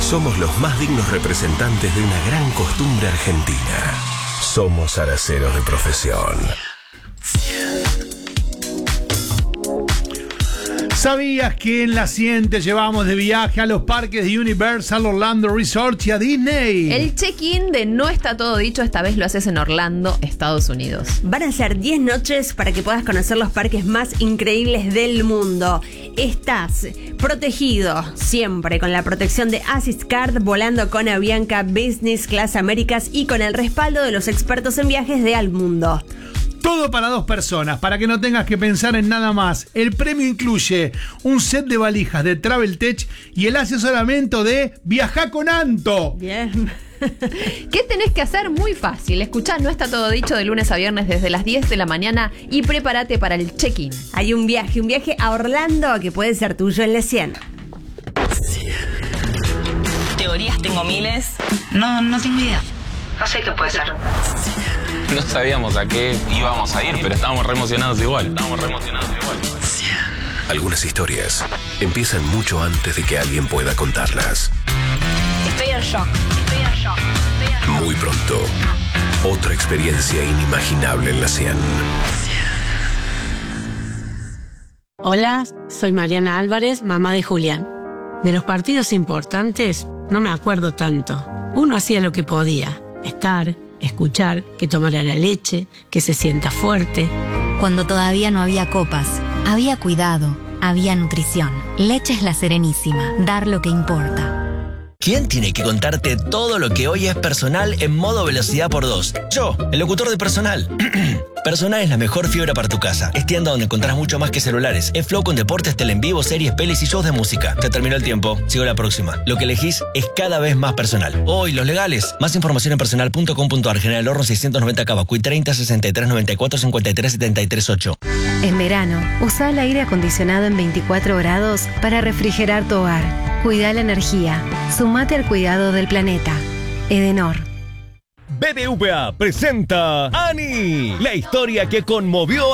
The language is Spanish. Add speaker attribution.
Speaker 1: Somos los más dignos representantes de una gran costumbre argentina. Somos araceros de profesión.
Speaker 2: ¿Sabías que en la 100 te llevamos de viaje a los parques de Universal, Orlando Resort y a Disney?
Speaker 3: El check-in de No Está Todo Dicho esta vez lo haces en Orlando, Estados Unidos.
Speaker 4: Van a ser 10 noches para que puedas conocer los parques más increíbles del mundo. Estás protegido siempre con la protección de Assist Card, volando con Avianca Business Class Américas y con el respaldo de los expertos en viajes de Al Mundo.
Speaker 2: Todo para 2 personas, para que no tengas que pensar en nada más. El premio incluye un set de valijas de Travel Tech y el asesoramiento de Viajá con Anto.
Speaker 4: Bien.
Speaker 3: ¿Qué tenés que hacer? Muy fácil. Escuchá No Está Todo Dicho de lunes a viernes desde las 10 de la mañana y prepárate para el check-in.
Speaker 4: Hay un viaje a Orlando que puede ser tuyo en la 100.
Speaker 5: Teorías tengo miles. No tengo idea. No sé qué puede ser.
Speaker 6: No sabíamos a qué íbamos a ir, pero estábamos re emocionados igual.
Speaker 1: Algunas historias empiezan mucho antes de que alguien pueda contarlas.
Speaker 5: Estoy en shock.
Speaker 1: Muy pronto, otra experiencia inimaginable en la 100.
Speaker 7: Hola, soy Mariana Álvarez, mamá de Julián. De los partidos importantes no me acuerdo tanto. Uno hacía lo que podía, estar, escuchar, que tomara la leche, que se sienta fuerte.
Speaker 8: Cuando todavía no había copas, había cuidado, había nutrición. Leche La Serenísima, dar lo que importa.
Speaker 9: ¿Quién tiene que contarte todo lo que hoy es Personal en modo velocidad por 2? Yo, el locutor de Personal. Personal es la mejor fibra para tu casa. Es tienda donde encontrás mucho más que celulares. Es Flow con deportes, tele en vivo, series, pelis y shows de música. Se terminó el tiempo. Sigo la próxima. Lo que elegís es cada vez más Personal. Hoy, los legales. Más información en personal.com.ar. General Horno 690 Cavacuy 30 63 94 53 73 8.
Speaker 10: En verano, usa el aire acondicionado en 24 grados para refrigerar tu hogar. Cuida la energía. Sumate al cuidado del planeta. Edenor.
Speaker 11: BBVA presenta Annie, la historia que conmovió